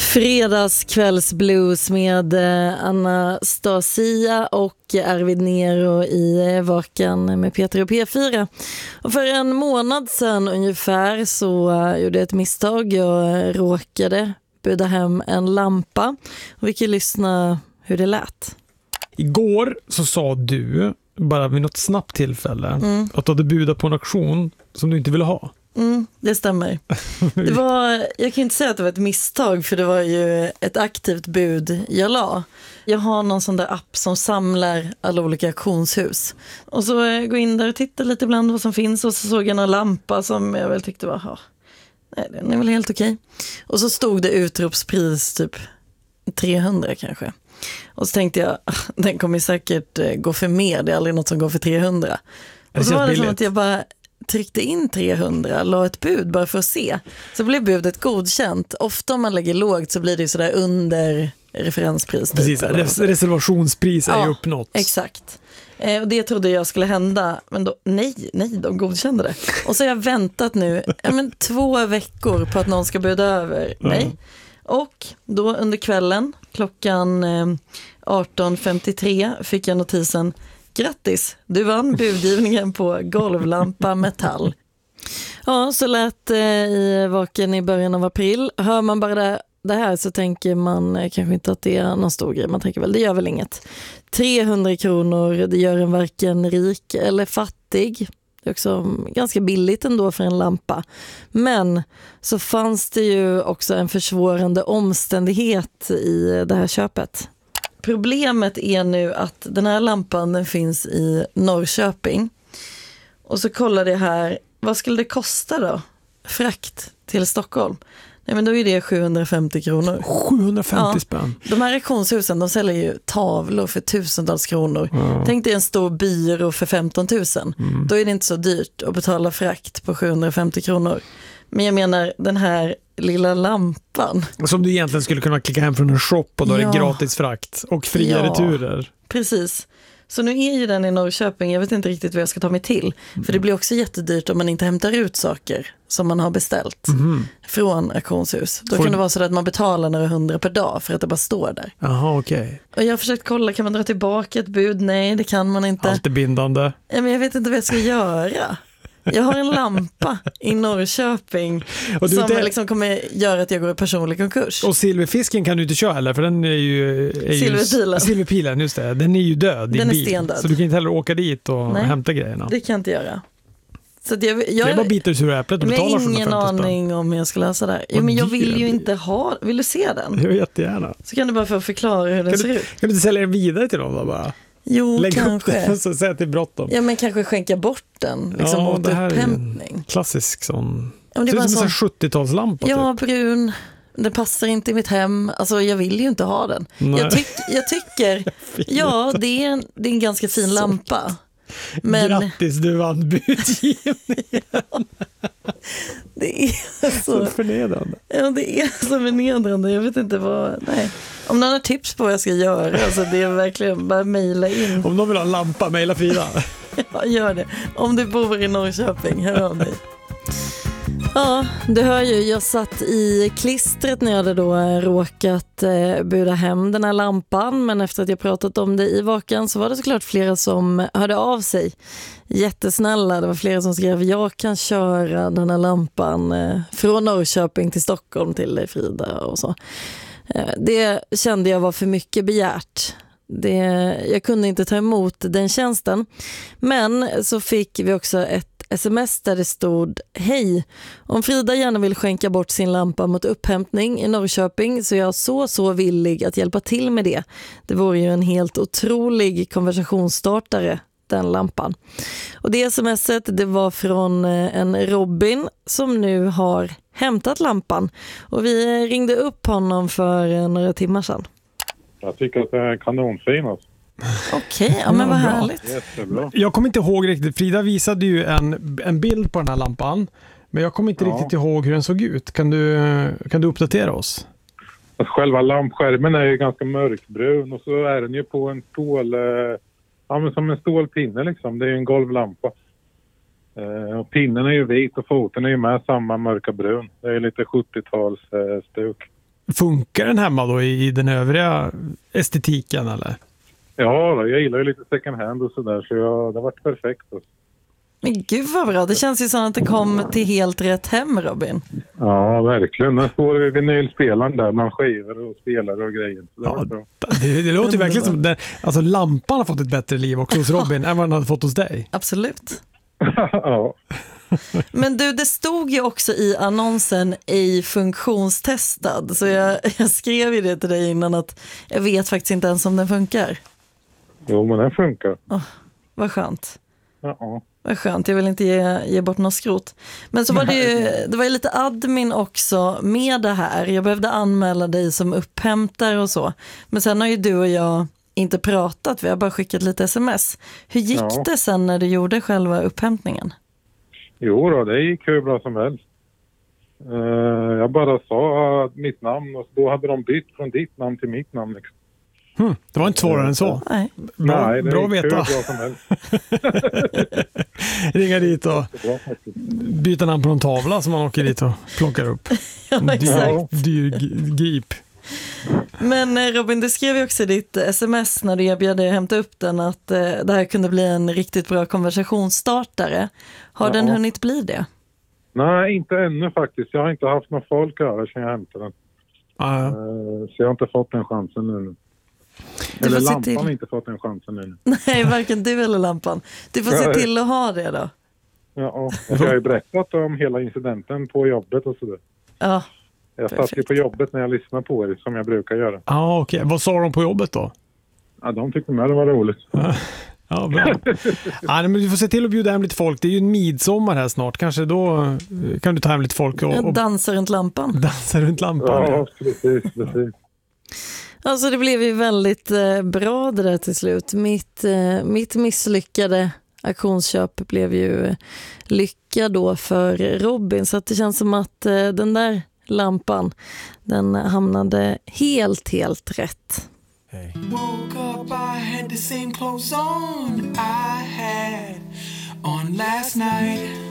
Fredagskvällsblues med Anastasia och Arvid Nero i Vaken med Peter och P4. Och för en månad sedan ungefär så gjorde jag ett misstag. Jag råkade buda hem en lampa. Och vi kan lyssna hur det lät. Igår så sa du, bara vid något snabbt tillfälle, att du hade budat på en auktion som du inte ville ha. Det stämmer. Jag kan inte säga att det var ett misstag, för det var ju ett aktivt bud jag la. Jag har någon sån där app som samlar alla olika auktionshus. Och så går in där och tittar lite ibland vad som finns, och så såg jag en lampa som jag väl tyckte var, nej, den är väl helt okej. Och så stod det utropspris typ 300 kanske. Och så tänkte jag, den kommer säkert gå för mer, det är aldrig något som går för 300. Och så var det som att jag bara tryckte in 300, la ett bud bara för att se. Så blev budet godkänt. Ofta om man lägger lågt så blir det sådär under referenspris. Precis, reservationspris är ju uppnått. Exakt. Och det trodde jag skulle hända, men då, nej, de godkände det. Och så har jag väntat nu 2 veckor på att någon ska buda över mig. Och då under kvällen, klockan 18.53, fick jag notisen: grattis, du vann budgivningen på golvlampa metall. Ja, så lät i Vaken i början av april. Hör man bara det här så tänker man kanske inte att det är någon stor grej. Man tänker väl, det gör väl inget. 300 kronor, det gör en varken rik eller fattig. Det är också ganska billigt ändå för en lampa. Men så fanns det ju också en försvårande omständighet i det här köpet. Problemet är nu att den här lampan, den finns i Norrköping. Och så kollade jag här, vad skulle det kosta då? Frakt till Stockholm. Nej, men då är det 750 kronor. 750 spänn. De här auktionshusen, de säljer ju tavlor för tusentals kronor. Tänk dig en stor byrå för 15 000. Då är det inte så dyrt att betala frakt på 750 kronor. Men jag menar, den här lilla lampan. Som du egentligen skulle kunna klicka hem från en shop, och då är det gratis frakt och fria returer. Precis. Så nu är ju den i Norrköping. Jag vet inte riktigt vad jag ska ta mig till. För det blir också jättedyrt om man inte hämtar ut saker som man har beställt från auktionshus. Då kan det vara så att man betalar några 100 per dag för att det bara står där. Jaha, okej. Och jag har försökt kolla, kan man dra tillbaka ett bud? Nej, det kan man inte. Allt är bindande. Ja, men jag vet inte vad jag ska göra. Jag har en lampa i Norrköping och som liksom kommer göra att jag går i personlig konkurs. Och silverfisken kan du inte köra heller, för den är ju silverpilen, just det. Den är ju död. Den är stendöd. Så du kan inte heller åka dit och hämta grejerna. Det kan jag inte göra. Så att det är bara bitar sur äpplet och betalar 750 spänn. Jag har ingen aning om jag ska läsa där. Jo, men jag vill ju inte ha. Vill du se den? Jag jättegärna. Så kan du bara få förklara hur den ser ut. Kan du inte sälja den vidare till dem då bara? Jo, lägg kanske. Upp den så säg att det är bråttom. Ja, men kanske skänka bort den liksom, mot upphämtning. Klassisk sån. Ja, det är som en 70-talslampa. Ja, typ. Brun. Den passar inte i mitt hem. Alltså, jag vill ju inte ha den. Jag tycker ja, det är en ganska fin lampa. Men grattis, du vann budgivningen. Det är så förnedrande. Ja, det är så förnedrande. Jag vet inte vad. Nej. Om någon har tips på vad jag ska göra, alltså det är verkligen bara mejla in. Om någon vill ha en lampa, mejla Frida. Ja, gör det. Om du bor i Norrköping, hör av dig. Ja, du hör ju, jag satt i klistret när jag hade då råkat buda hem den här lampan. Men efter att jag pratat om det i Vaken så var det såklart flera som hörde av sig. Jättesnälla, det var flera som skrev: jag kan köra den här lampan från Norrköping till Stockholm till dig, Frida, och så. Det kände jag var för mycket begärt. Jag kunde inte ta emot den tjänsten. Men så fick vi också ett sms där det stod: hej, om Frida gärna vill skänka bort sin lampa mot upphämtning i Norrköping så är jag så villig att hjälpa till med det. Det vore ju en helt otrolig konversationsstartare, den lampan. Och det smset, det var från en Robin som nu har hämtat lampan. Och vi ringde upp honom för några timmar sedan. Jag tycker att det är kanonfin alltså. Okej, ja, men vad härligt. Jättebra. Jag kommer inte ihåg riktigt. Frida visade ju en bild på den här lampan. Men jag kommer inte riktigt ihåg hur den såg ut. Kan du uppdatera oss? Alltså, själva lampskärmen är ju ganska mörkbrun. Och så är den ju på en som en stålpinne liksom. Det är ju en golvlampa. Och pinnen är ju vit och foten är ju med samma mörka brun. Det är lite 70-tals stuk. Funkar den hemma då i den övriga estetiken eller? Ja, då, jag gillar ju lite second hand och sådär så det har varit perfekt. Alltså. Men gud vad bra, det känns ju som att det kom till helt rätt hem, Robin. Ja, verkligen. Den står vid vinylspelaren där, man skivor och spelar och grejer. Så det, bra. Det låter ju verkligen som alltså lampan har fått ett bättre liv också hos Robin än vad den hade fått hos dig. Absolut. Ja. Men du, det stod ju också i annonsen ej funktionstestad. Så jag skrev ju det till dig innan att jag vet faktiskt inte ens om den funkar. Jo, men den funkar. Vad skönt. Ja. Vad skönt, jag vill inte ge bort något skrot. Men så var det var ju lite admin också med det här. Jag behövde anmäla dig som upphämtare och så. Men sen har ju du och jag inte pratat, vi har bara skickat lite sms. Hur gick det sen när du gjorde själva upphämtningen? Jo då, det gick hur bra som helst. Jag bara sa mitt namn och då hade de bytt från ditt namn till mitt namn. Liksom. Det var inte svårare än så. Nej. Nej, det bra gick veta. hur bra som helst. Ringa dit och byta namn på någon tavla som man åker dit och plockar upp. Ja, exakt. Dyr grip. Men Robin, du skrev ju också i ditt sms när du erbjöd dig att hämta upp den att det här kunde bli en riktigt bra konversationsstartare. Har den hunnit bli det? Nej, inte ännu faktiskt. Jag har inte haft någon folk över sedan jag hämtade den. Så jag har inte fått den chansen nu. Eller lampan har inte fått den chansen nu. Nej, varken du eller lampan. Du får se till att ha det då. Ja, jag har ju berättat om hela incidenten på jobbet och sådär. Ja. Jag satt ju på jobbet när jag lyssnade på er som jag brukar göra. Ja, okej. Vad sa de på jobbet då? Ja, de tyckte med det var roligt. Ja, bra. Men du får se till att bjuda hem lite folk. Det är ju en midsommar här snart. Kanske då kan du ta hem lite folk och dansa runt lampan. Dansa runt lampan. Ja, precis. Alltså det blev ju väldigt bra det där till slut. Mitt misslyckade auktionsköp blev ju lycka då för Robin. Så att det känns som att den där lampan, den hamnade helt rätt. Hey. Woke up, I had the same clothes on I had on last night.